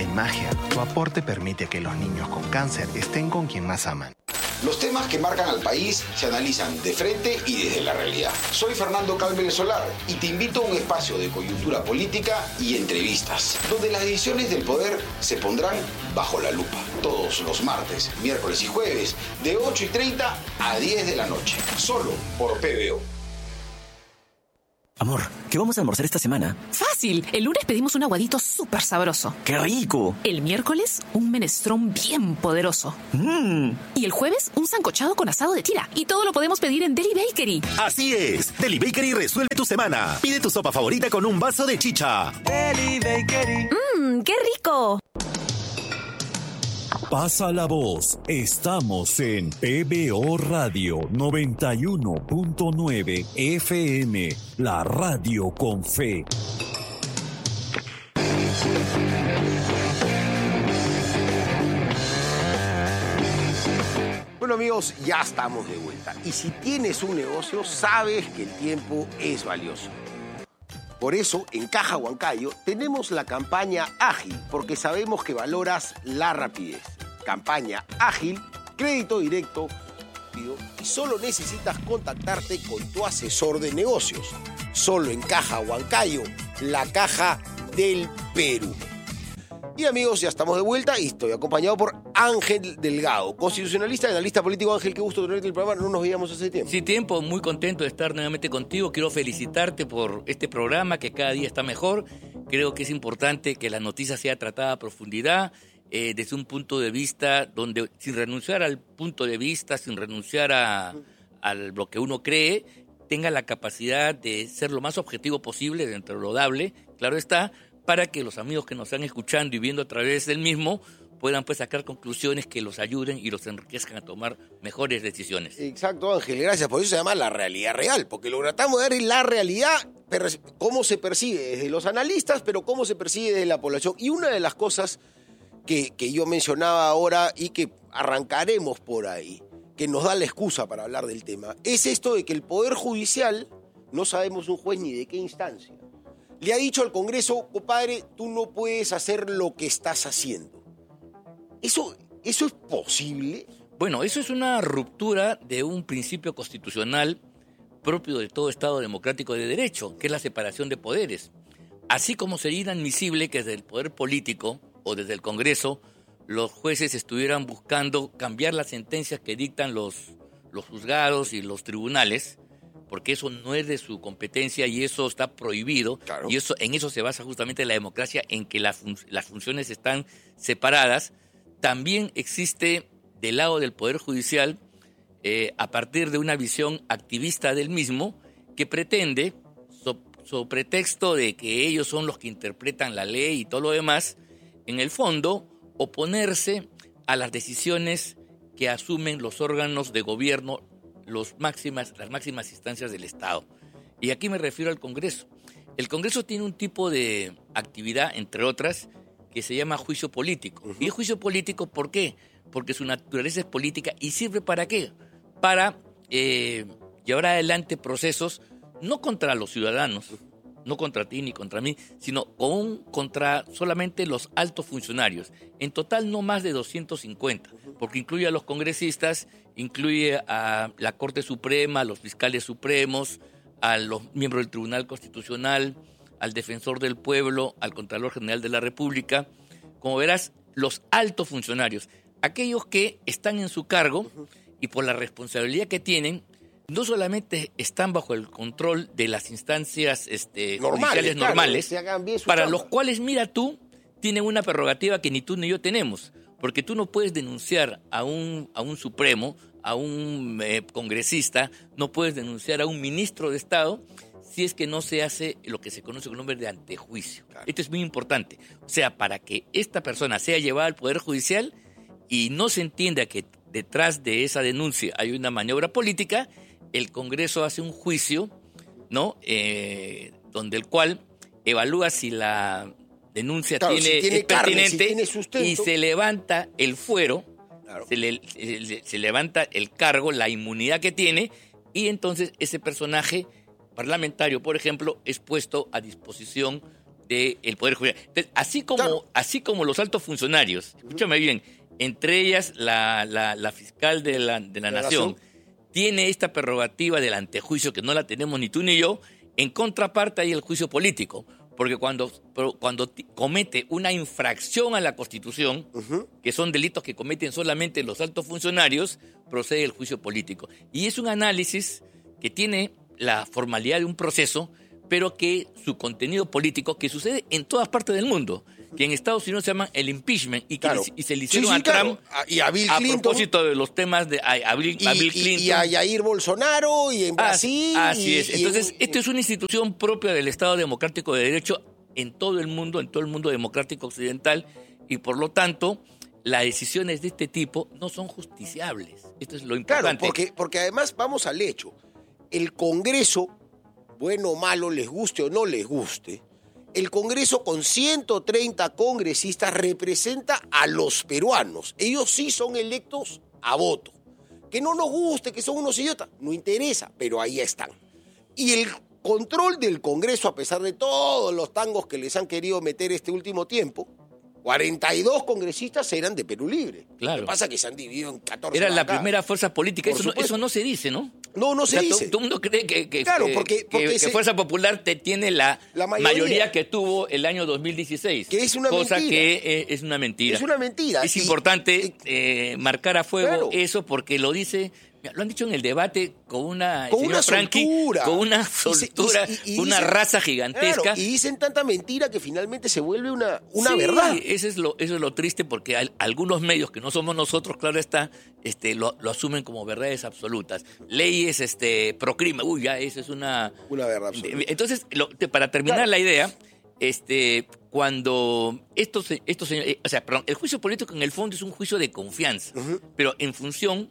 En Magia, tu aporte permite que los niños con cáncer estén con quien más aman. Los temas que marcan al país se analizan de frente y desde la realidad. Soy Fernando Cálmenes Solar y te invito a un espacio de coyuntura política y entrevistas, donde las decisiones del poder se pondrán bajo la lupa. Todos los martes, miércoles y jueves, de 8:30 a 10 de la noche. Solo por PBO. Amor, ¿qué vamos a almorzar esta semana? Fácil. El lunes pedimos un aguadito súper sabroso. ¡Qué rico! El miércoles, un menestrón bien poderoso. Y el jueves, un sancochado con asado de tira. Y todo lo podemos pedir en Deli Bakery. Así es. Deli Bakery resuelve tu semana. Pide tu sopa favorita con un vaso de chicha. Deli Bakery. ¡Qué rico! Pasa la voz. Estamos en PBO Radio 91.9 FM, la radio con fe. Bueno amigos, ya estamos de vuelta. Y si tienes un negocio, sabes que el tiempo es valioso. Por eso, en Caja Huancayo tenemos la campaña ágil, porque sabemos que valoras la rapidez. Campaña ágil, crédito directo, y solo necesitas contactarte con tu asesor de negocios. Solo en Caja Huancayo, la caja del Perú. Y amigos, ya estamos de vuelta y estoy acompañado por Ángel Delgado, constitucionalista y analista político. Ángel, qué gusto tenerte en el programa, no nos veíamos hace tiempo. Sí, tiempo, muy contento de estar nuevamente contigo. Quiero felicitarte por este programa que cada día está mejor. Creo que es importante que la noticia sea tratada a profundidad, desde un punto de vista donde, sin renunciar al punto de vista, sin renunciar a lo que uno cree, tenga la capacidad de ser lo más objetivo posible dentro de lo dable, claro está, para que los amigos que nos están escuchando y viendo a través del mismo puedan pues sacar conclusiones que los ayuden y los enriquezcan a tomar mejores decisiones. Exacto, Ángel, gracias. Por eso se llama la realidad real, porque lo tratamos de ver la realidad, cómo se percibe desde los analistas, pero cómo se percibe desde la población. Y una de las cosas que yo mencionaba ahora y que arrancaremos por ahí, que nos da la excusa para hablar del tema, es esto de que el Poder Judicial, no sabemos un juez ni de qué instancia, le ha dicho al Congreso, compadre, tú no puedes hacer lo que estás haciendo. ¿Eso es posible? Bueno, eso es una ruptura de un principio constitucional propio de todo Estado democrático de derecho, que es la separación de poderes. Así como sería inadmisible que desde el poder político o desde el Congreso los jueces estuvieran buscando cambiar las sentencias que dictan los juzgados y los tribunales, porque eso no es de su competencia y eso está prohibido. Claro. Y en eso se basa justamente la democracia, en que las funciones están separadas. También existe del lado del Poder Judicial, a partir de una visión activista del mismo, que pretende, sobre pretexto de que ellos son los que interpretan la ley y todo lo demás, en el fondo, oponerse a las decisiones que asumen los órganos de gobierno, las máximas instancias del Estado. Y aquí me refiero al Congreso. El Congreso tiene un tipo de actividad, entre otras, que se llama juicio político. ¿Y es juicio político por qué? Porque su naturaleza es política. ¿Y sirve para qué? Para llevar adelante procesos no contra los ciudadanos, no contra ti ni contra mí, sino contra solamente los altos funcionarios. En total no más de 250, porque incluye a los congresistas, incluye a la Corte Suprema, a los fiscales supremos, a los miembros del Tribunal Constitucional, al Defensor del Pueblo, al Contralor General de la República. Como verás, los altos funcionarios, aquellos que están en su cargo y por la responsabilidad que tienen, no solamente están bajo el control de las instancias judiciales normales, para los cuales, mira tú, tienen una prerrogativa que ni tú ni yo tenemos, porque tú no puedes denunciar a un supremo, a un congresista, no puedes denunciar a un ministro de Estado si es que no se hace lo que se conoce con el nombre de antejuicio. Claro. Esto es muy importante. O sea, para que esta persona sea llevada al Poder Judicial y no se entienda que detrás de esa denuncia hay una maniobra política, el Congreso hace un juicio, ¿no? Donde el cual evalúa si la denuncia es pertinente, y se levanta el fuero, claro, se levanta el cargo, la inmunidad que tiene, y entonces ese personaje parlamentario, por ejemplo, es puesto a disposición del Poder Judicial. Entonces, así como los altos funcionarios, escúchame bien, entre ellas la fiscal de la Nación, tiene esta prerrogativa del antejuicio que no la tenemos ni tú ni yo, en contraparte hay el juicio político. Porque cuando comete una infracción a la Constitución, que son delitos que cometen solamente los altos funcionarios, procede el juicio político. Y es un análisis que tiene la formalidad de un proceso, pero que su contenido político, que sucede en todas partes del mundo, que en Estados Unidos se llama el impeachment, y se le hicieron a Trump y a Bill Clinton, a propósito de los temas de a Bill Clinton. Y a Jair Bolsonaro, y en Brasil. Así es. Entonces, esto es una institución propia del Estado Democrático de Derecho en todo el mundo democrático occidental, y por lo tanto, las decisiones de este tipo no son justiciables. Esto es lo importante. Claro, porque además vamos al hecho. El Congreso, bueno o malo, les guste o no les guste, el Congreso con 130 congresistas representa a los peruanos. Ellos sí son electos a voto. Que no nos guste, que son unos idiotas, no interesa, pero ahí están. Y el control del Congreso, a pesar de todos los tangos que les han querido meter este último tiempo, 42 congresistas eran de Perú Libre. Claro. Lo que pasa es que se han dividido en 14 Era la bancadas. primera fuerza política. Eso no se dice, ¿no? No se dice. Todo el mundo cree que Fuerza Popular tiene la mayoría que tuvo el año 2016. Que es una cosa mentira. Que es una mentira. Es una mentira. Es importante marcar a fuego claro. eso, porque lo han dicho en el debate con una soltura. Con una soltura, una raza gigantesca. Claro, y dicen tanta mentira que finalmente se vuelve una Sí, verdad. Eso es lo triste, porque algunos medios que no somos nosotros, claro está, lo asumen como verdades absolutas. Leyes pro crimen, ya eso es una verdad absoluta. Entonces, para terminar la idea, cuando el juicio político en el fondo es un juicio de confianza, pero en función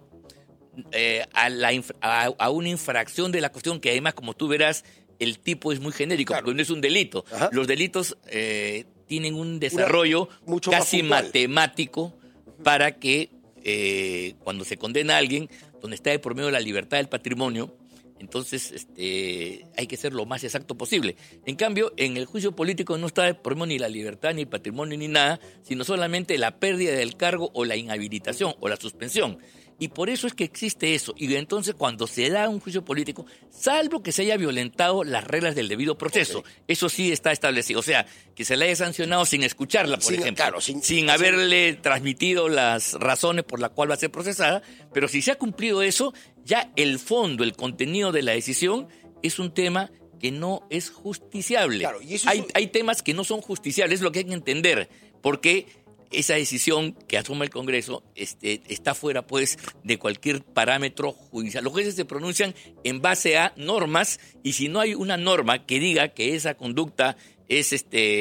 a una infracción de la cuestión, que además, como tú verás, el tipo es muy genérico, porque no es un delito. Ajá. Los delitos tienen un desarrollo casi matemático para que cuando se condena a alguien, donde está de por medio la libertad del patrimonio, entonces hay que ser lo más exacto posible. En cambio, en el juicio político no está de por medio ni la libertad, ni el patrimonio, ni nada, sino solamente la pérdida del cargo o la inhabilitación o la suspensión. Y por eso es que existe eso. Y entonces, cuando se da un juicio político, salvo que se haya violentado las reglas del debido proceso, eso sí está establecido. O sea, que se le haya sancionado sin escucharla, por ejemplo. Claro, sin haberle transmitido las razones por las cuales va a ser procesada. Pero si se ha cumplido eso, ya el fondo, el contenido de la decisión es un tema que no es justiciable. Claro, y hay temas que no son justiciables, es lo que hay que entender. Porque esa decisión que asume el Congreso está fuera, pues, de cualquier parámetro judicial. Los jueces se pronuncian en base a normas, y si no hay una norma que diga que esa conducta es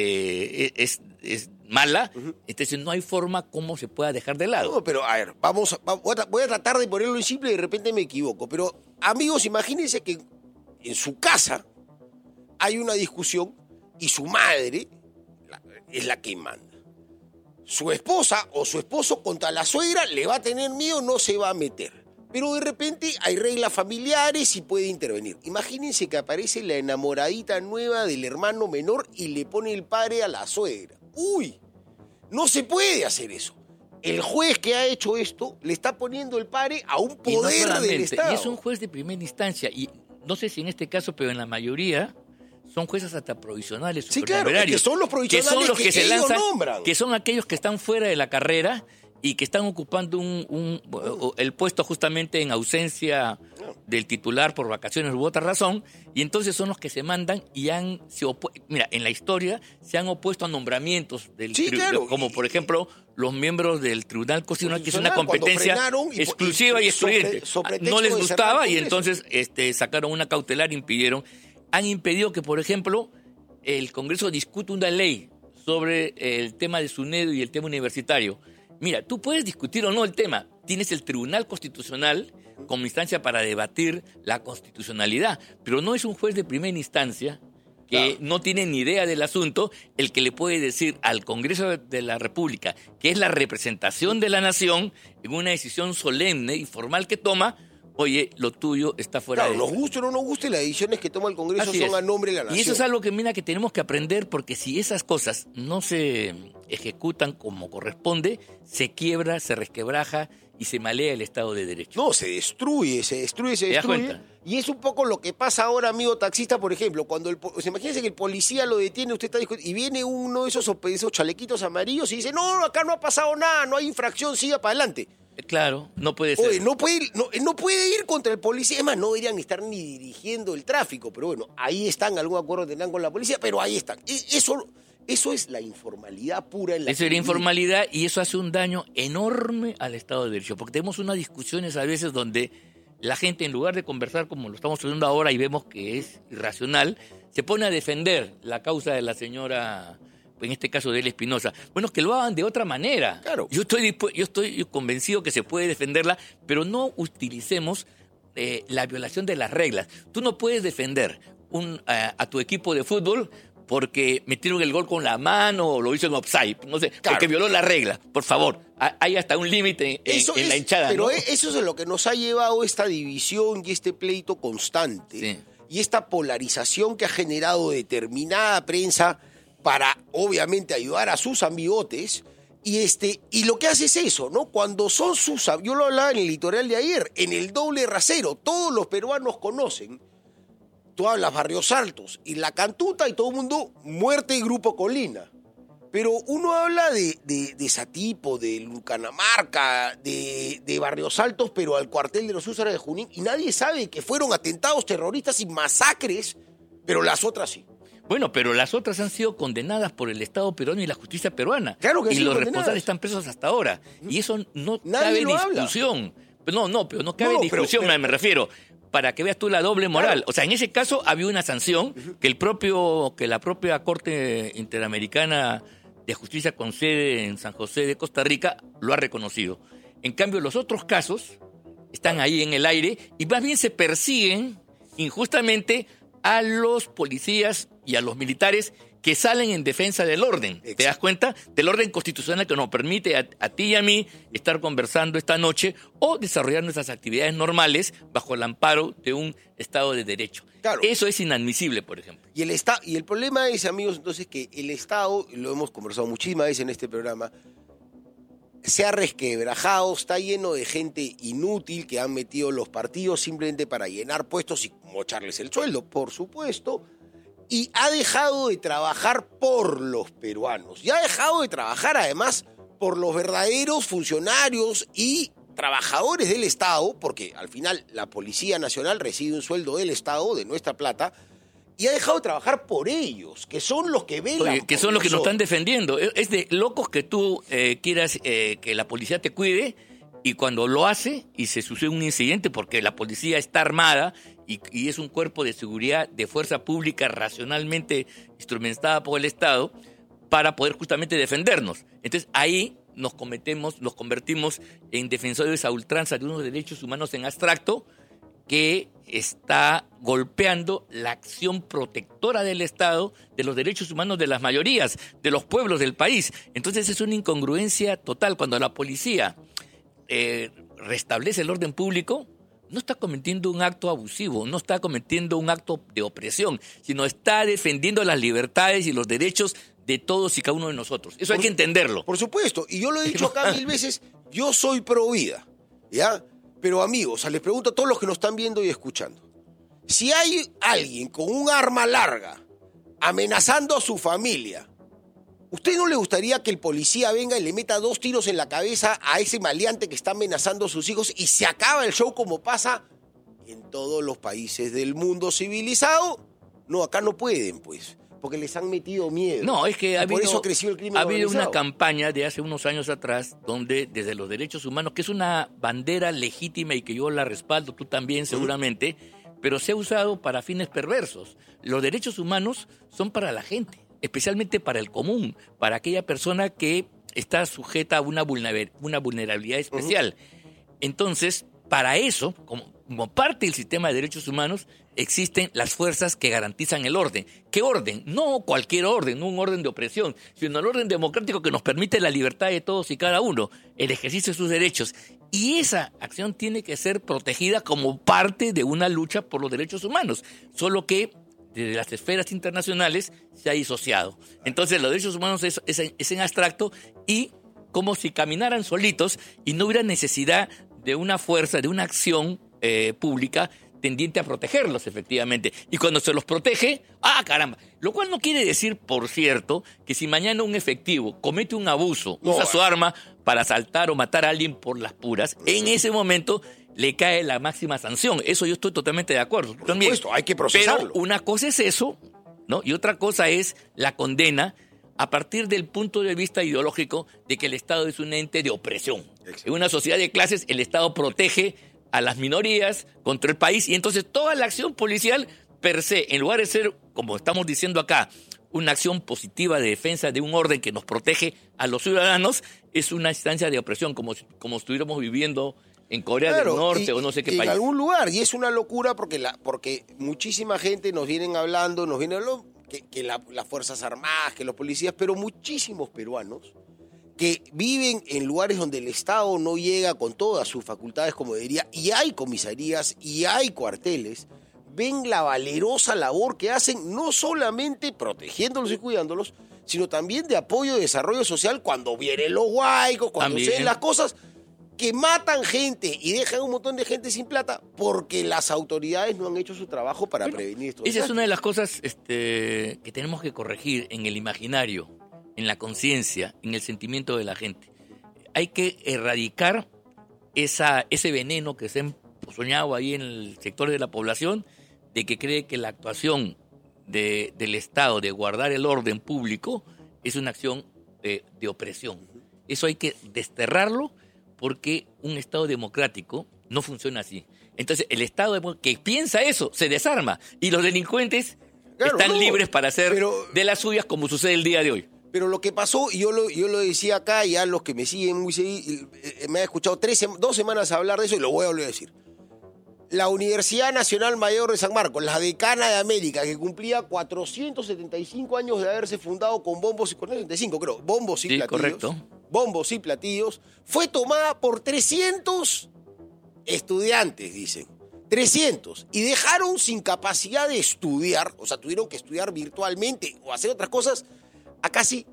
mala, entonces no hay forma como se pueda dejar de lado. No, pero a ver, voy a tratar de ponerlo en simple y de repente me equivoco. Pero, amigos, imagínense que en su casa hay una discusión y su madre es la que manda. Su esposa o su esposo contra la suegra le va a tener miedo, no se va a meter. Pero de repente hay reglas familiares y puede intervenir. Imagínense que aparece la enamoradita nueva del hermano menor y le pone el padre a la suegra. ¡Uy! No se puede hacer eso. El juez que ha hecho esto le está poniendo el padre a un poder del Estado. Y es un juez de primera instancia. Y no sé si en este caso, pero en la mayoría son jueces hasta provisionales. Sí, claro, que son los provisionales que son los que se ellos lanzan, nombran. que son aquellos que están fuera de la carrera y que están ocupando el puesto justamente en ausencia del titular por vacaciones u otra razón, y entonces son los que se mandan y mira, en la historia se han opuesto a nombramientos del tribunal, como por ejemplo los miembros del Tribunal Constitucional, que es una competencia exclusiva y excluyente. No les gustaba y entonces sacaron una cautelar, han impedido que, por ejemplo, el Congreso discute una ley sobre el tema de SUNEDU y el tema universitario. Mira, tú puedes discutir o no el tema. Tienes el Tribunal Constitucional como instancia para debatir la constitucionalidad, pero no es un juez de primera instancia que no tiene ni idea del asunto el que le puede decir al Congreso de la República, que es la representación de la nación, en una decisión solemne y formal que toma, oye, lo tuyo está fuera Claro, de... nos guste o no nos guste, las decisiones que toma el Congreso Así son es. a nombre de la nación. Y eso es algo que, mira, que tenemos que aprender, porque si esas cosas no se ejecutan como corresponde, se quiebra, se resquebraja y se malea el Estado de Derecho. No, se destruye. ¿Te das cuenta? Y es un poco lo que pasa ahora, amigo taxista, por ejemplo, cuando imagínense que el policía lo detiene, usted está discutiendo, y viene uno de esos chalequitos amarillos y dice, no, acá no ha pasado nada, no hay infracción, siga para adelante. Claro, no puede ser. Oye, no puede ir contra el policía, es más, no deberían estar ni dirigiendo el tráfico, pero bueno, ahí están, algún acuerdo tendrán con la policía, pero ahí están. Eso es la informalidad pura en la Eso es la informalidad, y eso hace un daño enorme al Estado de Derecho, porque tenemos unas discusiones a veces donde la gente, en lugar de conversar como lo estamos haciendo ahora y vemos que es irracional, se pone a defender la causa de la señora, en este caso de Elia Espinosa. Bueno, que lo hagan de otra manera. Claro. Yo estoy convencido que se puede defenderla, pero no utilicemos la violación de las reglas. Tú no puedes defender a tu equipo de fútbol porque metieron el gol con la mano o lo hizo en offside, no sé, Claro. porque violó la regla. Por favor, hay hasta un límite en la hinchada. Pero ¿no? eso es lo que nos ha llevado esta división y este pleito constante. Sí. Y esta polarización que ha generado determinada prensa para, obviamente, ayudar a sus amigotes. Y lo que hace es eso, ¿no? Cuando son yo lo hablaba en el editorial de ayer, en el doble rasero, todos los peruanos conocen. Tú hablas Barrios Altos y La Cantuta y todo el mundo muerte y Grupo Colina. Pero uno habla de Satipo, de Lucanamarca, de Barrios Altos, pero al cuartel de los Húsares de Junín, y nadie sabe que fueron atentados terroristas y masacres, pero las otras sí. Bueno, pero las otras han sido condenadas por el Estado peruano y la justicia peruana. Claro que han y sido los condenadas. responsables están presos hasta ahora. Y eso no Nadie cabe lo habla. discusión. Pero no cabe No, discusión, pero- me refiero. Para que veas tú la doble moral. Claro. O sea, en ese caso había una sanción que la propia Corte Interamericana de Justicia con sede en San José de Costa Rica lo ha reconocido. En cambio, los otros casos están ahí en el aire y más bien se persiguen injustamente a los policías y a los militares que salen en defensa del orden. Exacto. ¿Te das cuenta? Del orden constitucional que nos permite a ti y a mí estar conversando esta noche o desarrollar nuestras actividades normales bajo el amparo de un Estado de Derecho. Claro. Eso es inadmisible, por ejemplo. Y el problema es, amigos, entonces, que el Estado, y lo hemos conversado muchísimas veces en este programa, se ha resquebrajado, está lleno de gente inútil que han metido los partidos simplemente para llenar puestos y mocharles el sueldo, por supuesto, y ha dejado de trabajar por los peruanos. Y ha dejado de trabajar, además, por los verdaderos funcionarios y trabajadores del Estado, porque al final la Policía Nacional recibe un sueldo del Estado, de nuestra plata, y ha dejado de trabajar por ellos, que son los que velan. Oye, que por son los que nos nosotros. están defendiendo. Es de locos que tú quieras que la policía te cuide y cuando lo hace y se sucede un incidente porque la policía está armada y es un cuerpo de seguridad de fuerza pública racionalmente instrumentada por el Estado para poder justamente defendernos. Entonces ahí nos convertimos en defensores a ultranza de unos derechos humanos en abstracto que está golpeando la acción protectora del Estado de los derechos humanos de las mayorías, de los pueblos del país. Entonces es una incongruencia total. Cuando la policía restablece el orden público, no está cometiendo un acto abusivo, no está cometiendo un acto de opresión, sino está defendiendo las libertades y los derechos de todos y cada uno de nosotros. Eso hay que entenderlo. Por supuesto, y yo lo he dicho acá 1000 veces, yo soy pro vida, ¿ya? Pero amigos, o sea, les pregunto a todos los que nos están viendo y escuchando, si hay alguien con un arma larga amenazando a su familia, ¿usted no le gustaría que el policía venga y le meta 2 tiros en la cabeza a ese maleante que está amenazando a sus hijos y se acaba el show como pasa en todos los países del mundo civilizado? No, acá no pueden, pues, porque les han metido miedo. No, es que por eso creció el crimen ha habido organizado. una campaña de hace unos años atrás donde desde los derechos humanos, que es una bandera legítima y que yo la respaldo, tú también seguramente, pero se ha usado para fines perversos. Los derechos humanos son para la gente, especialmente para el común, para aquella persona que está sujeta a una vulnerabilidad especial. Entonces, para eso, como como parte del sistema de derechos humanos, existen las fuerzas que garantizan el orden. ¿Qué orden? No cualquier orden, no un orden de opresión, sino el orden democrático que nos permite la libertad de todos y cada uno, el ejercicio de sus derechos. Y esa acción tiene que ser protegida como parte de una lucha por los derechos humanos, solo que desde las esferas internacionales se ha disociado. Entonces los derechos humanos es en abstracto y como si caminaran solitos y no hubiera necesidad de una fuerza, de una acción pública tendiente a protegerlos, efectivamente. Y cuando se los protege, ¡ah, caramba! Lo cual no quiere decir, por cierto, que si mañana un efectivo comete un abuso, usa su arma para asaltar o matar a alguien por las puras, en ese momento le cae la máxima sanción. Eso yo estoy totalmente de acuerdo. Por supuesto, hay que procesarlo. Pero una cosa es eso, ¿no? Y otra cosa es la condena a partir del punto de vista ideológico de que el Estado es un ente de opresión. Exacto. En una sociedad de clases, el Estado protege a las minorías contra el país y entonces toda la acción policial per se, en lugar de ser, como estamos diciendo acá, una acción positiva de defensa de un orden que nos protege a los ciudadanos, es una instancia de opresión, como estuviéramos viviendo en Corea del Norte o no sé qué país. En algún lugar, y es una locura porque muchísima gente nos viene hablando que las Fuerzas Armadas, que los policías, pero muchísimos peruanos que viven en lugares donde el Estado no llega con todas sus facultades, como diría, y hay comisarías y hay cuarteles, ven la valerosa labor que hacen, no solamente protegiéndolos y cuidándolos, sino también de apoyo y desarrollo social cuando vienen los huaicos, cuando se ven las cosas, que matan gente y dejan un montón de gente sin plata porque las autoridades no han hecho su trabajo para prevenir esto. Esa es una de las cosas que tenemos que corregir en el imaginario, en la conciencia, en el sentimiento de la gente. Hay que erradicar ese veneno que se ha soñado ahí en el sector de la población, de que cree que la actuación del Estado de guardar el orden público es una acción de opresión. Eso hay que desterrarlo porque un Estado democrático no funciona así. Entonces el Estado que piensa eso se desarma y los delincuentes están libres para hacer de las suyas como sucede el día de hoy. Pero lo que pasó, y yo lo decía acá, y a los que me siguen muy seguidos, me han escuchado 2 semanas hablar de eso y lo voy a volver a decir. La Universidad Nacional Mayor de San Marcos, la decana de América, que cumplía 475 años de haberse fundado con bombos y 475, creo, bombos y platillos. Correcto. Bombos y platillos, fue tomada por 300 estudiantes, dicen. 300. Y dejaron sin capacidad de estudiar, o sea, tuvieron que estudiar virtualmente o hacer otras cosas, a casi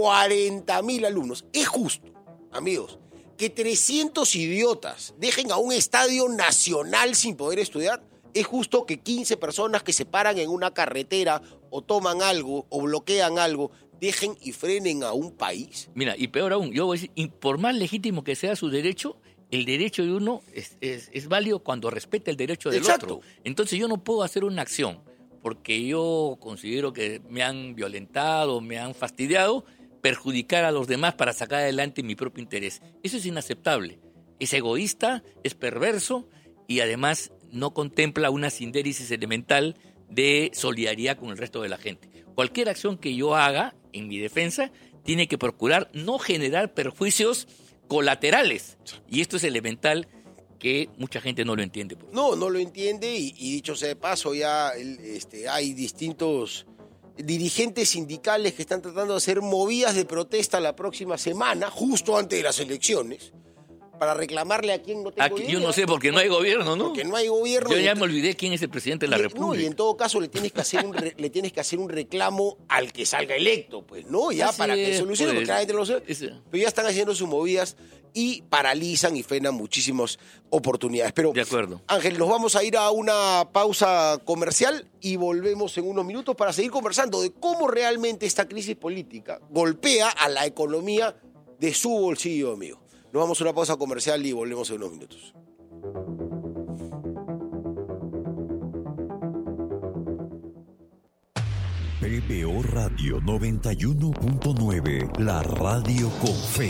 40.000 alumnos. Es justo, amigos, que 300 idiotas dejen a un estadio nacional sin poder estudiar. Es justo que 15 personas que se paran en una carretera o toman algo o bloquean algo dejen y frenen a un país. Mira, y peor aún, yo voy a decir, y por más legítimo que sea su derecho, el derecho de uno es válido cuando respeta el derecho del otro. Entonces yo no puedo hacer una acción porque yo considero que me han violentado, me han fastidiado, perjudicar a los demás para sacar adelante mi propio interés. Eso es inaceptable. Es egoísta, es perverso y además no contempla una sindéresis elemental de solidaridad con el resto de la gente. Cualquier acción que yo haga en mi defensa tiene que procurar no generar perjuicios colaterales. Y esto es elemental que mucha gente no lo entiende. No lo entiende y dicho sea de paso, ya hay distintos dirigentes sindicales que están tratando de hacer movidas de protesta la próxima semana, justo antes de las elecciones, para reclamarle a quien no tengo idea. Yo no sé, porque no hay gobierno, ¿no? Porque no hay gobierno. Yo ya me olvidé quién es el presidente de la República. No, y en todo caso le tienes que hacer un reclamo al que salga electo, pues, ¿no? Ya así para que solucione, porque la gente no lo sabe. Pero ya están haciendo sus movidas y paralizan y frenan muchísimas oportunidades. Pero, de acuerdo. Ángel, nos vamos a ir a una pausa comercial y volvemos en unos minutos para seguir conversando de cómo realmente esta crisis política golpea a la economía de su bolsillo, amigo. Nos vamos a una pausa comercial y volvemos en unos minutos. PBO Radio 91.9, la radio con fe.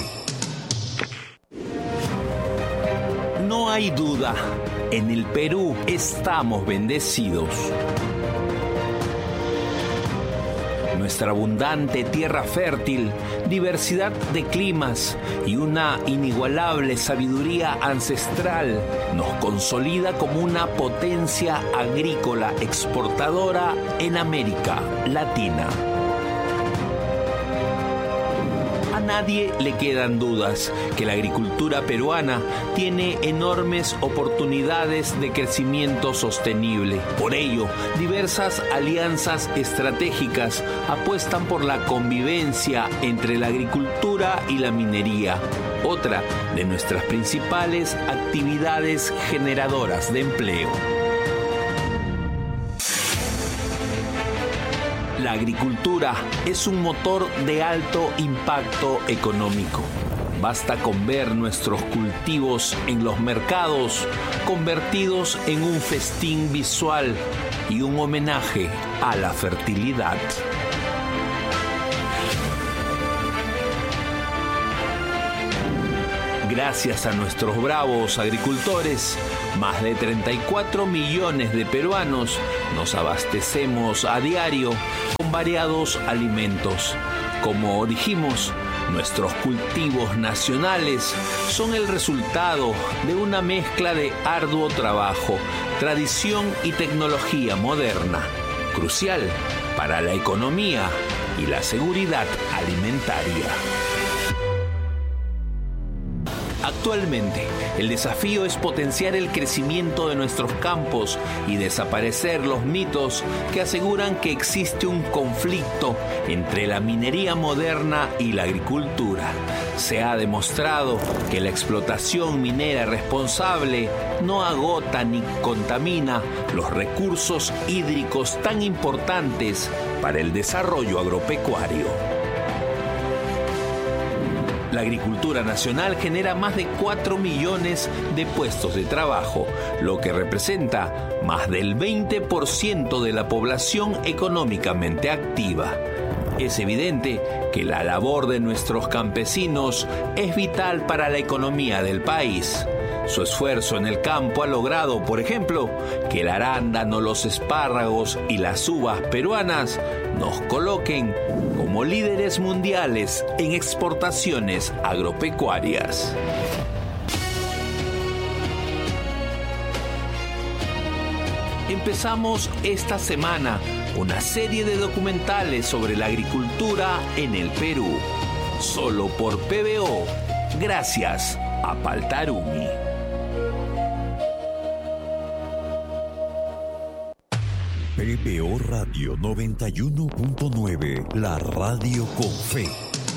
No hay duda, en el Perú estamos bendecidos. nuestra abundante tierra fértil, diversidad de climas y una inigualable sabiduría ancestral nos consolida como una potencia agrícola exportadora en América Latina. A nadie le quedan dudas que la agricultura peruana tiene enormes oportunidades de crecimiento sostenible. Por ello, diversas alianzas estratégicas apuestan por la convivencia entre la agricultura y la minería, otra de nuestras principales actividades generadoras de empleo. La agricultura es un motor de alto impacto económico. Basta con ver nuestros cultivos en los mercados convertidos en un festín visual y un homenaje a la fertilidad. Gracias a nuestros bravos agricultores, más de 34 millones de peruanos nos abastecemos a diario con variados alimentos. Como dijimos, nuestros cultivos nacionales son el resultado de una mezcla de arduo trabajo, tradición y tecnología moderna, crucial para la economía y la seguridad alimentaria. Actualmente, el desafío es potenciar el crecimiento de nuestros campos y desaparecer los mitos que aseguran que existe un conflicto entre la minería moderna y la agricultura. Se ha demostrado que la explotación minera responsable no agota ni contamina los recursos hídricos tan importantes para el desarrollo agropecuario. La agricultura nacional genera más de 4 millones de puestos de trabajo, lo que representa más del 20% de la población económicamente activa. Es evidente que la labor de nuestros campesinos es vital para la economía del país. Su esfuerzo en el campo ha logrado, por ejemplo, que el arándano, los espárragos y las uvas peruanas nos coloquen como líderes mundiales en exportaciones agropecuarias. Empezamos esta semana una serie de documentales sobre la agricultura en el Perú, solo por PBO, gracias a Paltarumi. PBO Radio 91.9, la radio con fe.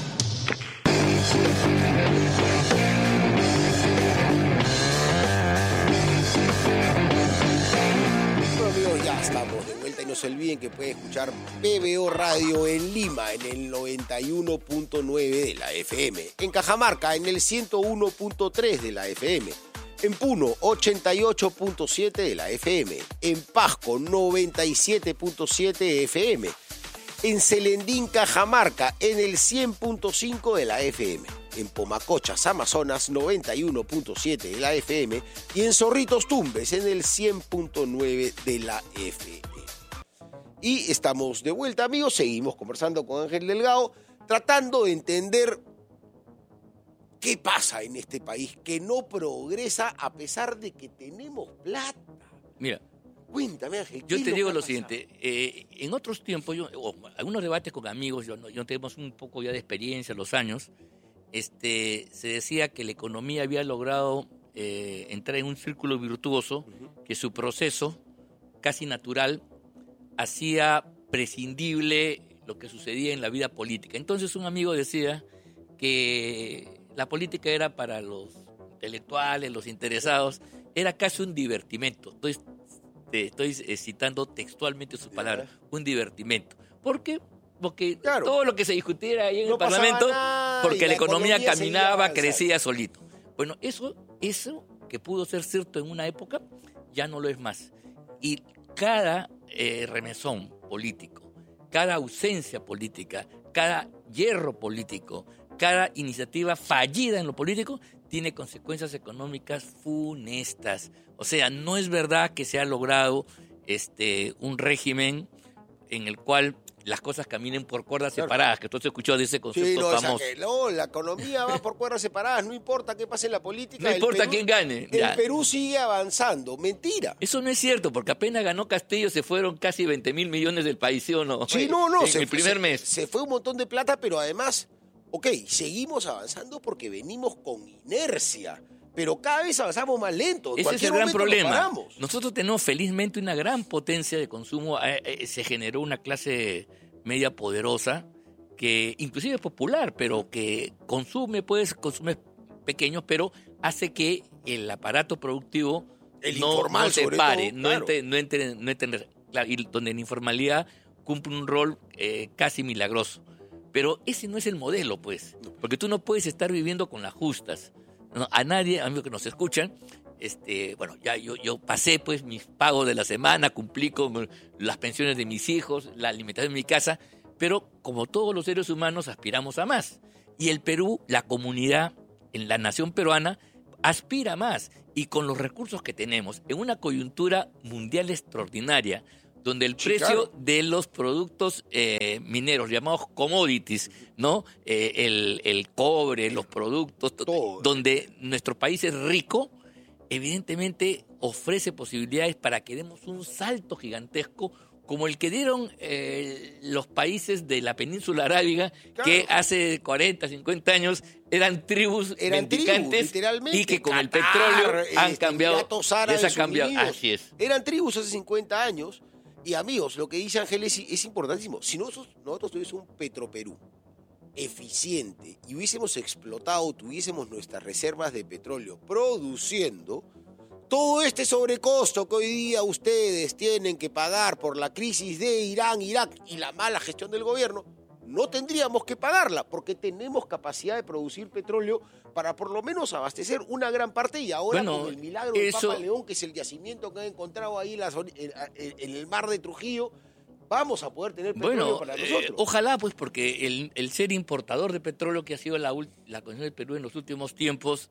Bueno, amigos, ya estamos de vuelta y no se olviden que pueden escuchar PBO Radio en Lima en el 91.9 de la FM, en Cajamarca en el 101.3 de la FM, en Puno 88.7 de la FM, en Pasco 97.7 FM, en Celendín, Cajamarca en el 100.5 de la FM, en Pomacochas, Amazonas 91.7 de la FM y en Zorritos Tumbes en el 100.9 de la FM. Y estamos de vuelta, amigos, seguimos conversando con Ángel Delgado, tratando de entender ¿qué pasa en este país que no progresa a pesar de que tenemos plata? Mira, cuéntame, Ángel. Yo te digo lo siguiente. En otros tiempos, algunos debates con amigos, yo tenemos un poco ya de experiencia en los años, se decía que la economía había logrado entrar en un círculo virtuoso, que su proceso casi natural hacía prescindible lo que sucedía en la vida política. Entonces un amigo decía que la política era para los intelectuales, los interesados, era casi un divertimento. Entonces, estoy citando textualmente sus palabras, un divertimento. ¿Por qué? Porque claro, todo lo que se discutiera ahí en el Parlamento, porque la economía caminaba, crecía solito. Bueno, eso que pudo ser cierto en una época, ya no lo es más. Y cada remesón político, cada ausencia política, cada hierro político, cada iniciativa fallida en lo político tiene consecuencias económicas funestas. O sea, no es verdad que se ha logrado un régimen en el cual las cosas caminen por cuerdas separadas, que tú has escuchado de ese concepto Sí, no, famoso. la economía va por cuerdas separadas, no importa qué pase en la política. No importa Perú, quién gane. El Perú sigue avanzando. Mentira. Eso no es cierto, porque apenas ganó Castillo se fueron casi 20.000 millones del país, ¿sí o no? Sí, no, En el primer mes. Se fue un montón de plata, pero además, seguimos avanzando porque venimos con inercia. Pero cada vez avanzamos más lento. Ese es el gran problema. Nosotros tenemos felizmente una gran potencia de consumo. Se generó una clase media poderosa que inclusive es popular, pero que consume pequeños, pero hace que el aparato productivo no se pare, no entre, claro, y donde la informalidad cumple un rol casi milagroso. Pero ese no es el modelo, pues, porque tú no puedes estar viviendo con las justas. No, a nadie, amigos que nos escuchan, ya yo pasé pues mis pagos de la semana, cumplí con las pensiones de mis hijos, la alimentación de mi casa, pero como todos los seres humanos aspiramos a más. Y el Perú, la comunidad, en la nación peruana, aspira a más. Y con los recursos que tenemos, en una coyuntura mundial extraordinaria, donde el precio de los productos mineros, llamados commodities, ¿no? El cobre, los productos, donde nuestro país es rico, evidentemente ofrece posibilidades para que demos un salto gigantesco como el que dieron los países de la península arábiga, que hace 40, 50 años eran tribus mendicantes y que con el petróleo han cambiado. Así es. Eran tribus hace 50 años. Y amigos, lo que dice Ángel es importantísimo. Si nosotros tuviésemos un Petroperú eficiente y hubiésemos explotado, tuviésemos nuestras reservas de petróleo produciendo, todo este sobrecosto que hoy día ustedes tienen que pagar por la crisis de Irán, Irak y la mala gestión del gobierno, no tendríamos que pagarla porque tenemos capacidad de producir petróleo para por lo menos abastecer una gran parte, y ahora con el milagro de Papa León, que es el yacimiento que han encontrado ahí en el mar de Trujillo, vamos a poder tener petróleo para nosotros. Ojalá, pues, porque el ser importador de petróleo que ha sido la condición del Perú en los últimos tiempos,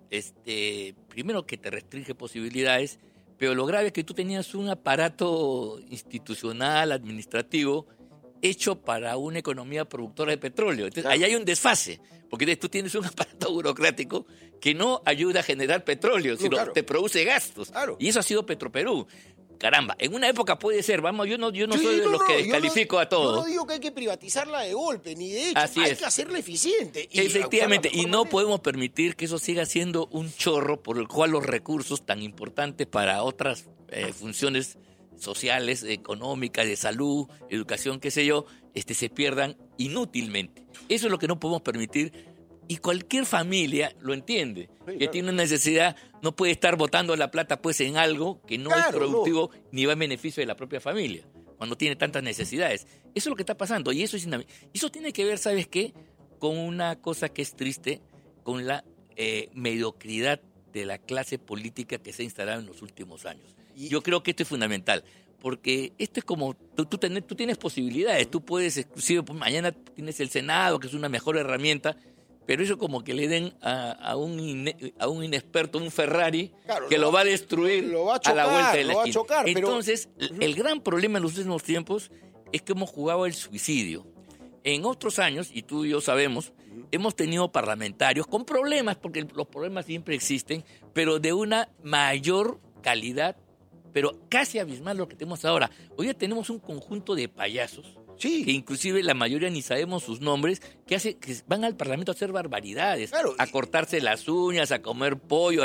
primero que te restringe posibilidades, pero lo grave es que tú tenías un aparato institucional, administrativo, hecho para una economía productora de petróleo. Entonces, ahí hay un desfase, porque tú tienes un aparato burocrático que no ayuda a generar petróleo, sino te produce gastos. Y eso ha sido Petroperú. Caramba, en una época puede ser, yo no soy de los que descalifico a todo. Yo no digo que hay que privatizarla de golpe, ni de hecho, hay que hacerla eficiente. Efectivamente, y no podemos permitir que eso siga siendo un chorro por el cual los recursos tan importantes para otras funciones sociales, económicas, de salud, educación, qué sé yo, se pierdan inútilmente. Eso es lo que no podemos permitir, y cualquier familia lo entiende, que tiene una necesidad, no puede estar botando la plata pues en algo que no es productivo ni va en beneficio de la propia familia, cuando tiene tantas necesidades. Eso es lo que está pasando, y eso tiene que ver, ¿sabes qué?, con una cosa que es triste, con la mediocridad de la clase política que se ha instalado en los últimos años. Yo creo que esto es fundamental, porque esto es como, tú tienes posibilidades, tú puedes, inclusive pues, mañana tienes el Senado, que es una mejor herramienta, pero eso como que le den a un inexperto un Ferrari que lo va a destruir, lo va a chocar, a la vuelta de la esquina. Chocar, entonces, el gran problema en los últimos tiempos es que hemos jugado el suicidio. En otros años, y tú y yo sabemos, hemos tenido parlamentarios con problemas, porque los problemas siempre existen, pero de una mayor calidad, pero casi abismal lo que tenemos ahora. Hoy ya tenemos un conjunto de payasos, que inclusive la mayoría ni sabemos sus nombres, que van al Parlamento a hacer barbaridades, a cortarse las uñas, a comer pollo,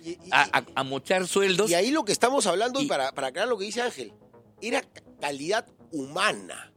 a mochar sueldos. Y ahí lo que estamos hablando, y para aclarar lo que dice Ángel, era calidad humana,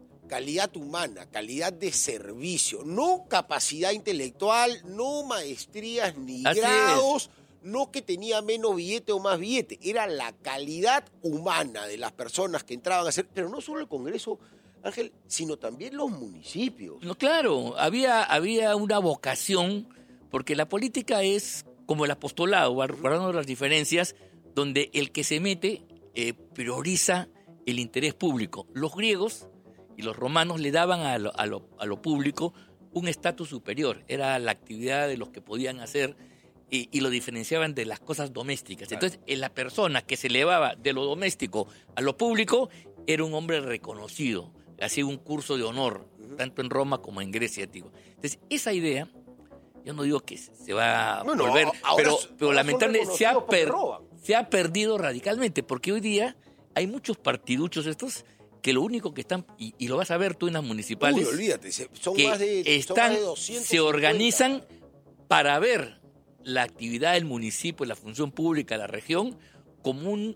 calidad de servicio, no capacidad intelectual, no maestrías ni grados, no que tenía menos billete o más billete, era la calidad humana de las personas que entraban a hacer, pero no solo el Congreso, Ángel, sino también los municipios. No, claro, había una vocación, porque la política es como el apostolado, guardando las diferencias, donde el que se mete prioriza el interés público. Los griegos y los romanos le daban a lo público un estatus superior, era la actividad de los que podían hacer, y lo diferenciaban de las cosas domésticas. Entonces, la persona que se elevaba de lo doméstico a lo público era un hombre reconocido. así un curso de honor, tanto en Roma como en Grecia, digo. Entonces, esa idea, yo no digo que se va a volver, pero lamentablemente se ha perdido radicalmente, porque hoy día hay muchos partiduchos estos que lo único que están, y lo vas a ver tú en las municipales, olvídate, son que más de 250. se organizan para ver la actividad del municipio, la función pública de la región, como un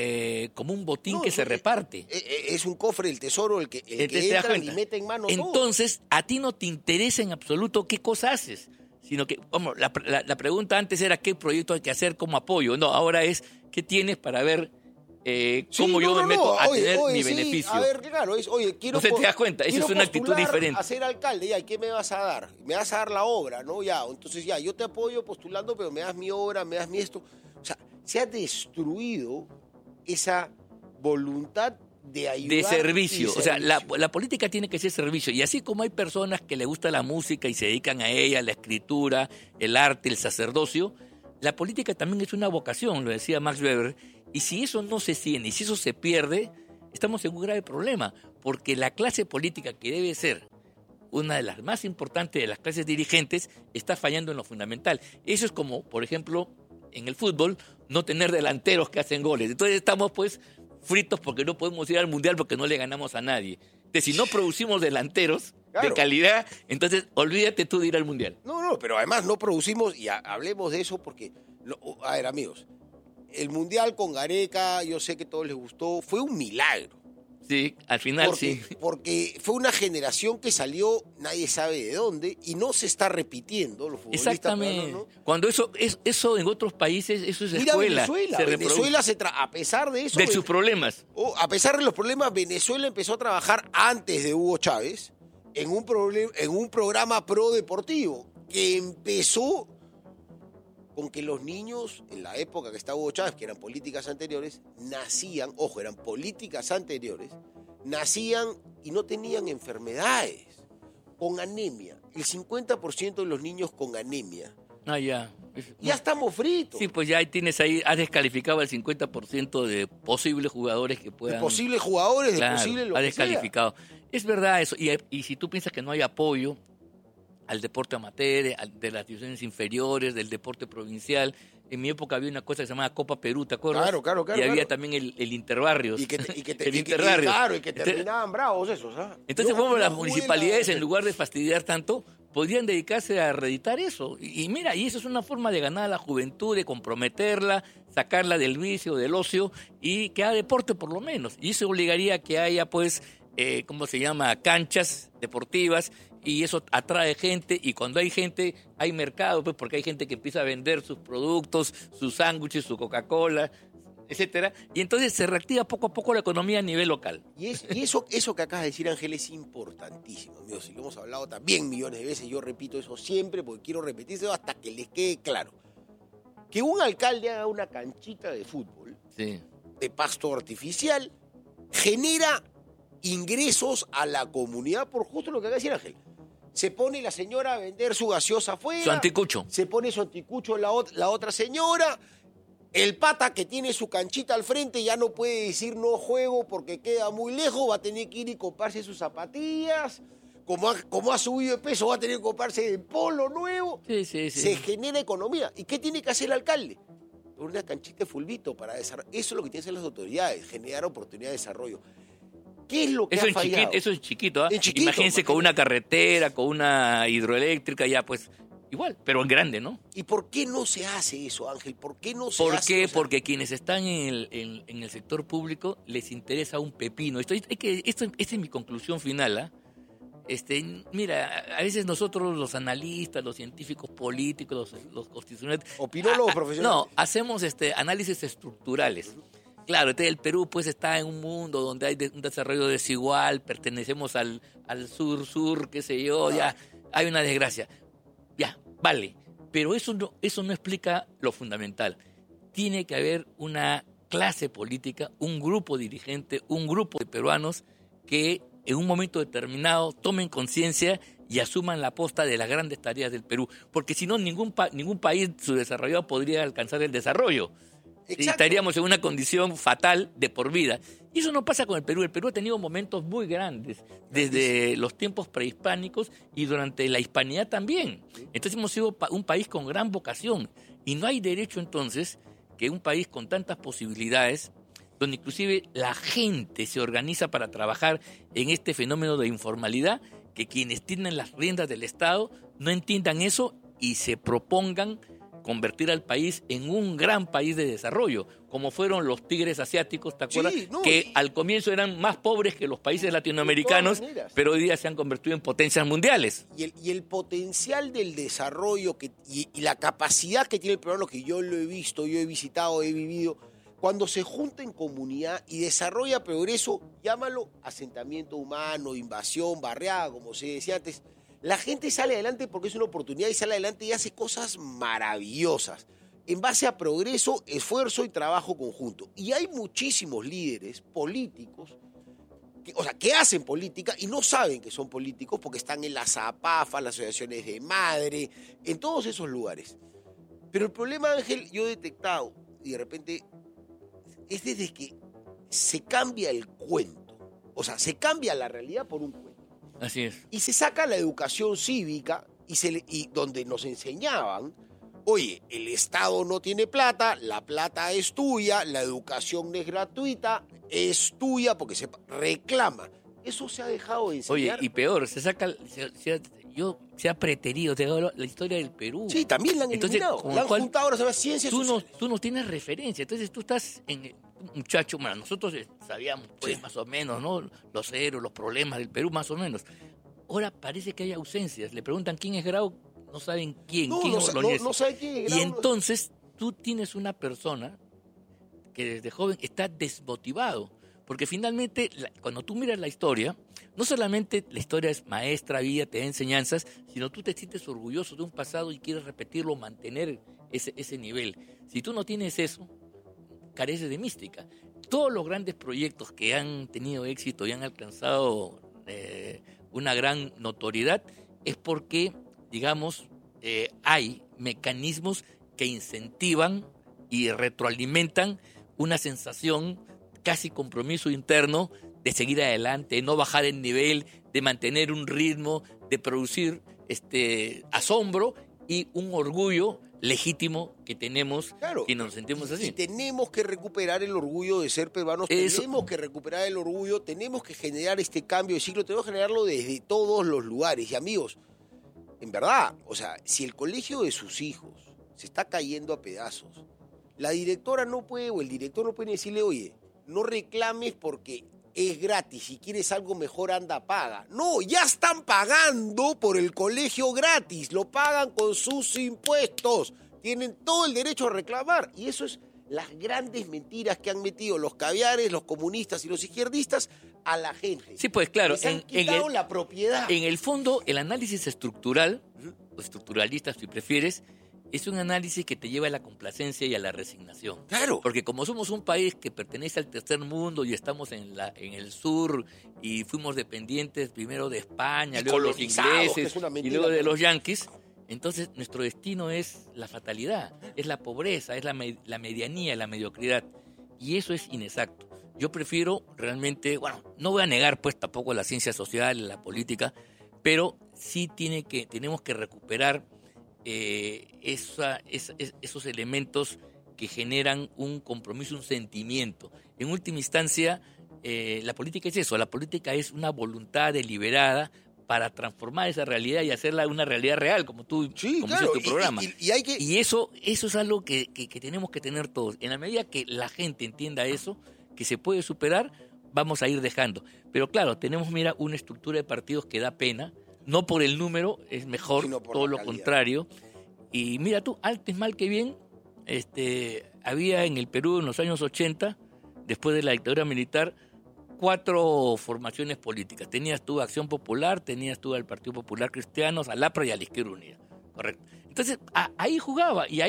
botín que se reparte. Es un cofre del tesoro el que entra y mete en mano Entonces, a ti no te interesa en absoluto qué cosa haces, sino que, vamos, la pregunta antes era qué proyecto hay que hacer como apoyo. No, ahora es qué tienes para ver cómo yo me meto a tener mi beneficio. A ver, claro, quiero... No se te das cuenta, eso es una actitud diferente. A ser alcalde, ¿y qué me vas a dar? Me vas a dar la obra, ¿no? Ya, entonces yo te apoyo postulando, pero me das mi obra, me das mi esto. O sea, se ha destruido esa voluntad de ayudar. De servicio. O sea, la política tiene que ser servicio. Y así como hay personas que les gusta la música y se dedican a ella, la escritura, el arte, el sacerdocio, la política también es una vocación, lo decía Max Weber. Y si eso no se tiene, y si eso se pierde, estamos en un grave problema. Porque la clase política, que debe ser una de las más importantes de las clases dirigentes, está fallando en lo fundamental. Eso es como, por ejemplo, en el fútbol, no tener delanteros que hacen goles. Entonces estamos pues fritos porque no podemos ir al Mundial porque no le ganamos a nadie. Entonces, si no producimos delanteros de calidad, entonces olvídate tú de ir al Mundial. No, pero además no producimos, y hablemos de eso porque, a ver, amigos, el Mundial con Gareca, yo sé que a todos les gustó, fue un milagro. Sí, al final Porque fue una generación que salió, nadie sabe de dónde, y no se está repitiendo los futbolistas. Exactamente. ¿No? Cuando eso en otros países, eso es escuela. Venezuela a pesar de eso... De sus problemas. A pesar de los problemas, Venezuela empezó a trabajar antes de Hugo Chávez en un programa pro deportivo que empezó con que los niños, en la época que estaba Hugo Chávez, que eran políticas anteriores, eran políticas anteriores, nacían y no tenían enfermedades, con anemia. El 50% de los niños con anemia. Ya estamos fritos. Sí, pues ya has descalificado al 50% de posibles jugadores que puedan... De posibles jugadores, claro, de posibles lo has que descalificado. sea. Es verdad eso. Y si tú piensas que no hay apoyo al deporte amateur, de las divisiones inferiores, del deporte provincial. En mi época había una cosa que se llamaba Copa Perú, ¿te acuerdas? Claro. Y había también el Interbarrios. Y que terminaban bravos esos. Entonces, las municipalidades, en lugar de fastidiar tanto, podrían dedicarse a reeditar eso. Y mira, y eso es una forma de ganar a la juventud, de comprometerla, sacarla del vicio, del ocio, y que haga deporte por lo menos. Y eso obligaría a que haya, pues, canchas deportivas, y eso atrae gente, y cuando hay gente, hay mercado, pues, porque hay gente que empieza a vender sus productos, sus sándwiches, su Coca-Cola, etcétera, y entonces se reactiva poco a poco la economía a nivel local. Y eso que acabas de decir, Ángel, es importantísimo, amigos, y lo hemos hablado también millones de veces, yo repito eso siempre, porque quiero repetírselo hasta que les quede claro. Que un alcalde haga una canchita de fútbol, de pasto artificial, genera ingresos a la comunidad por justo lo que acaba de decir Ángel. Se pone la señora a vender su gaseosa afuera. Su anticucho. Se pone su anticucho la otra señora. El pata que tiene su canchita al frente ya no puede decir no juego porque queda muy lejos. Va a tener que ir y comprarse sus zapatillas. Como ha subido de peso, va a tener que comprarse el polo nuevo. Sí. Se genera economía. ¿Y qué tiene que hacer el alcalde? Una canchita de fulbito para desarrollar. Eso es lo que tienen que hacer las autoridades, generar oportunidad de desarrollo. ¿Qué es lo que ha fallado? Eso es chiquito, ¿eh? Imagínense con una carretera, con una hidroeléctrica, ya pues igual, pero en grande, ¿no? ¿Y por qué no se hace eso, Ángel? ¿Por qué no se hace? Porque quienes están en el sector público les interesa un pepino. Esta es mi conclusión final, mira, a veces nosotros los analistas, los científicos políticos, los constitucionales... Opinólogos profesionales. No, hacemos análisis estructurales. Claro, el Perú pues está en un mundo donde hay un desarrollo desigual, pertenecemos al sur, qué sé yo, ya hay una desgracia. Ya, vale, pero eso no explica lo fundamental. Tiene que haber una clase política, un grupo dirigente, un grupo de peruanos que en un momento determinado tomen conciencia y asuman la posta de las grandes tareas del Perú, porque si no ningún país subdesarrollado podría alcanzar el desarrollo. Y estaríamos en una condición fatal de por vida. Y eso no pasa con el Perú. El Perú ha tenido momentos muy grandes, desde los tiempos prehispánicos y durante la hispanidad también. Entonces hemos sido un país con gran vocación. Y no hay derecho entonces que un país con tantas posibilidades, donde inclusive la gente se organiza para trabajar en este fenómeno de informalidad, que quienes tienen las riendas del Estado no entiendan eso y se propongan convertir al país en un gran país de desarrollo, como fueron los tigres asiáticos, ¿te acuerdas? Al comienzo eran más pobres que los países latinoamericanos, pero hoy día se han convertido en potencias mundiales. Y el potencial del desarrollo y la capacidad que tiene el peruano, que yo lo he visto, yo he visitado, he vivido, cuando se junta en comunidad y desarrolla progreso, llámalo asentamiento humano, invasión, barriada, como se decía antes, la gente sale adelante porque es una oportunidad y sale adelante y hace cosas maravillosas en base a progreso, esfuerzo y trabajo conjunto. Y hay muchísimos líderes políticos que hacen política y no saben que son políticos porque están en las APAFA, las asociaciones de madre, en todos esos lugares. Pero el problema, Ángel, yo he detectado, y de repente, es desde que se cambia el cuento. O sea, se cambia la realidad por un cuento. Así es. Y se saca la educación cívica y donde nos enseñaban, oye, el Estado no tiene plata, la plata es tuya, la educación no es gratuita, es tuya porque se reclama. Eso se ha dejado de enseñar. Oye, y peor, se ha preterido la historia del Perú. Sí, también la han eliminado. La han juntado, ahora se llama ciencias sociales. Tú no tienes referencia, entonces tú estás en... Muchacho, bueno, nosotros sabíamos más o menos, ¿no? Los héroes, los problemas del Perú, más o menos. Ahora parece que hay ausencias. Le preguntan quién es Grau, no saben quién. No sabe quién es Grau. Y entonces tú tienes una persona que desde joven está desmotivado. Porque finalmente, cuando tú miras la historia, no solamente la historia es maestra, vida, te da enseñanzas, sino tú te sientes orgulloso de un pasado y quieres repetirlo, mantener ese nivel. Si tú no tienes eso, carece de mística. Todos los grandes proyectos que han tenido éxito y han alcanzado una gran notoriedad es porque, digamos, hay mecanismos que incentivan y retroalimentan una sensación, casi compromiso interno, de seguir adelante, de no bajar el nivel, de mantener un ritmo, de producir asombro y un orgullo legítimo que tenemos, claro, y nos sentimos así. Y tenemos que recuperar el orgullo de ser peruanos, tenemos que recuperar el orgullo, tenemos que generar este cambio de ciclo, tenemos que generarlo desde todos los lugares. Y amigos, en verdad, o sea, si el colegio de sus hijos se está cayendo a pedazos, la directora no puede, o el director no puede decirle, oye, no reclames porque es gratis, si quieres algo mejor anda, paga. No, ya están pagando por el colegio gratis, lo pagan con sus impuestos, tienen todo el derecho a reclamar. Y eso es las grandes mentiras que han metido los caviares, los comunistas y los izquierdistas a la gente. Sí, pues claro. Les han quitado la propiedad. En el fondo, el análisis estructural, o estructuralista si prefieres, es un análisis que te lleva a la complacencia y a la resignación. Claro. Porque como somos un país que pertenece al tercer mundo y estamos en el sur y fuimos dependientes primero de España, luego de los ingleses y luego de los yanquis, entonces nuestro destino es la fatalidad, es la pobreza, es la medianía, la mediocridad. Y eso es inexacto. Yo prefiero realmente, bueno, no voy a negar pues tampoco la ciencia social, la política, pero sí tenemos que recuperar esos elementos que generan un compromiso, un sentimiento. En última instancia, la política es eso, la política es una voluntad deliberada para transformar esa realidad y hacerla una realidad real, como tú dices en tu programa. Y eso es algo que tenemos que tener todos. En la medida que la gente entienda eso, que se puede superar, vamos a ir dejando. Pero claro, tenemos, mira, una estructura de partidos que da pena. No por el número, es mejor, todo lo contrario. Y mira tú, antes mal que bien, había en el Perú en los años 80, después de la dictadura militar, 4 formaciones políticas. Tenías tú Acción Popular, tenías tú al Partido Popular Cristiano, al APRA y a la Izquierda Unida. Correcto. Entonces, ahí jugaba y ahí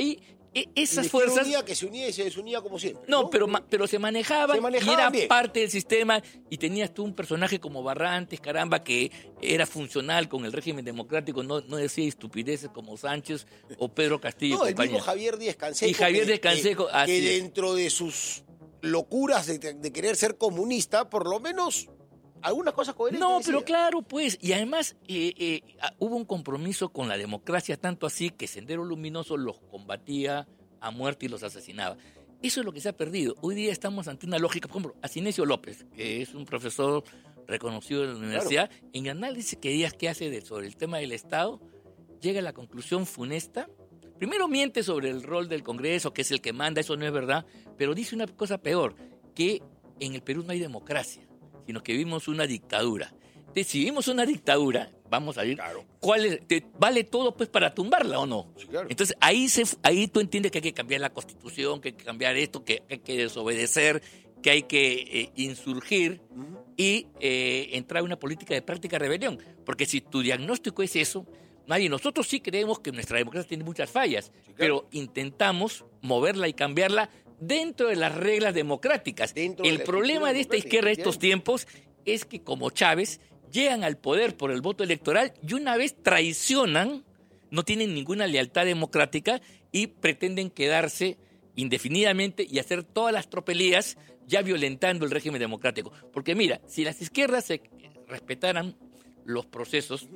esas y fuerzas... un día que se unía y se desunía como siempre. No, ¿no? pero se manejaban y era bien. parte del sistema, y tenías tú un personaje como Barrantes, caramba, que era funcional con el régimen democrático, no decía estupideces como Sánchez o Pedro Castillo. No, el mismo Javier Díaz-Canseco. Y Javier Díaz-Canseco, que dentro de sus locuras de querer ser comunista, por lo menos algunas cosas coherentes. No, decía. pero claro, pues, y además hubo un compromiso con la democracia, tanto así que Sendero Luminoso los combatía a muerte y los asesinaba. Eso es lo que se ha perdido. Hoy día estamos ante una lógica, por ejemplo, Asinesio López, que es un profesor reconocido de la universidad, en el análisis que hace sobre el tema del Estado, llega a la conclusión funesta. Primero miente sobre el rol del Congreso, que es el que manda, eso no es verdad, pero dice una cosa peor, que en el Perú no hay democracia, sino que vivimos una dictadura. Entonces, si vivimos una dictadura, vamos a ir, ¿vale todo pues para tumbarla o no? Sí, claro. Entonces, ahí tú entiendes que hay que cambiar la Constitución, que hay que cambiar esto, que hay que desobedecer, que hay que insurgir y entrar en una política de práctica rebelión. Porque si tu diagnóstico es eso, nosotros sí creemos que nuestra democracia tiene muchas fallas, sí, claro, pero intentamos moverla y cambiarla dentro de las reglas democráticas. El problema de esta izquierda de estos tiempos es que, como Chávez, llegan al poder por el voto electoral y una vez traicionan, no tienen ninguna lealtad democrática y pretenden quedarse indefinidamente y hacer todas las tropelías ya violentando el régimen democrático. Porque mira, si las izquierdas se respetaran los procesos